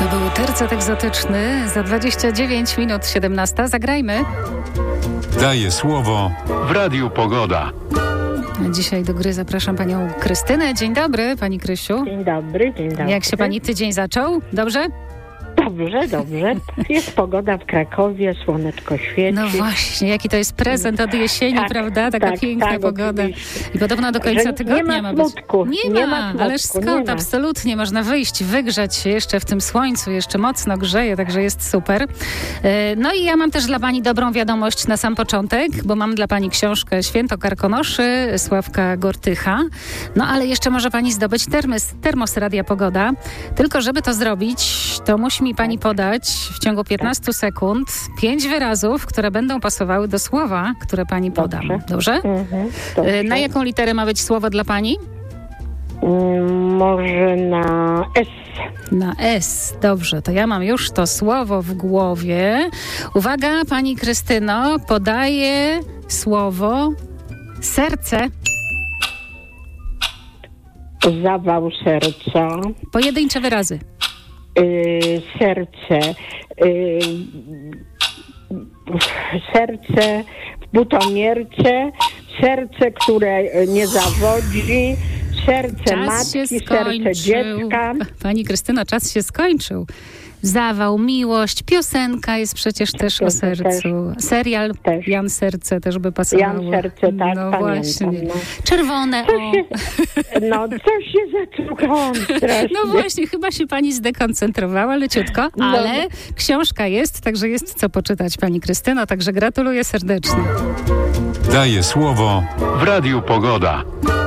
był tercet egzotyczny. Za 29 minut 17. Zagrajmy. Daje słowo w Radiu Pogoda. Dzisiaj do gry zapraszam panią Krystynę. Dzień dobry, pani Krysiu. Dzień dobry, dzień dobry. Jak się pani tydzień zaczął? Dobrze? Dobrze. Jest pogoda w Krakowie, słoneczko świeci. No właśnie, jaki to jest prezent od jesieni, tak, prawda? Taka piękna pogoda. Oczywiście. I podobno do końca tygodnia ma być. Nie ma, ależ skąd? Absolutnie. Można wyjść, wygrzać się jeszcze w tym słońcu, jeszcze mocno grzeje, także jest super. No i ja mam też dla pani dobrą wiadomość na sam początek, bo mam dla pani książkę Święto Karkonoszy, Sławka Gortycha. No ale jeszcze może pani zdobyć termos Radia Pogoda. Tylko żeby to zrobić, to musi mi pani podać w ciągu 15 sekund 5 wyrazów, które będą pasowały do słowa, które pani podam. Dobrze? Dobrze. Na jaką literę ma być słowo dla pani? Może na S. Na S. Dobrze, to ja mam już to słowo w głowie. Uwaga, pani Krystyno, podaję słowo serce. Zawał serca. Pojedyncze wyrazy. Serce. Serce w butomierce. Serce, które nie zawodzi. Serce matki, serce dziecka. Pani Krystyno, czas się skończył. Zawał, miłość, piosenka jest przecież też o sercu. Serial też. Jan Serce też by pasowało. Jan Serce, tak, no pamiętam. Właśnie. No. Czerwone Coś się zatrukałam strasznie. No właśnie, chyba się pani zdekoncentrowała leciutko, ale książka jest, także jest co poczytać, pani Krystyno, także gratuluję serdecznie. Daje słowo w Radiu Pogoda.